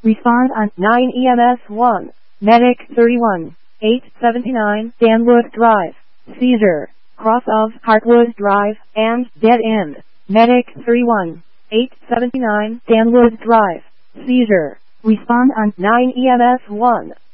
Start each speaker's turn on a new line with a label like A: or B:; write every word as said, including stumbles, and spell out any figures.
A: Respond on nine E M S one. Medic thirty-one, eight seventy-nine Danwood Drive. Seizure. Cross of Heartwood Drive and dead end. Medic thirty-one, eight seventy-nine Danwood Drive. Seizure. Respond on nine E M S one.